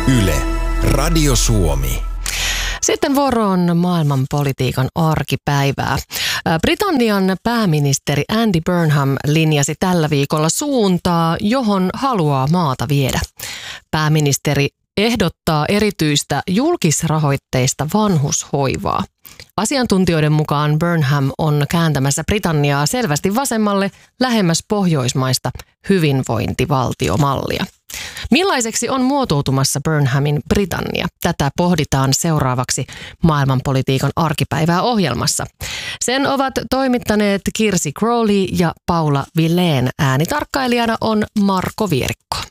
Yle, Radio Suomi. Sitten vuoroon maailmanpolitiikan arkipäivää. Britannian pääministeri Andy Burnham linjasi tällä viikolla suuntaa, johon haluaa maata viedä. Pääministeri ehdottaa erityistä julkisrahoitteista vanhushoivaa. Asiantuntijoiden mukaan Burnham on kääntämässä Britanniaa selvästi vasemmalle lähemmäs pohjoismaista hyvinvointivaltiomallia. Millaiseksi on muotoutumassa Burnhamin Britannia? Tätä pohditaan seuraavaksi maailmanpolitiikan arkipäivää ohjelmassa. Sen ovat toimittaneet Kirsi Crowley ja Paula Villeen. Äänitarkkailijana on Marko Vierikko.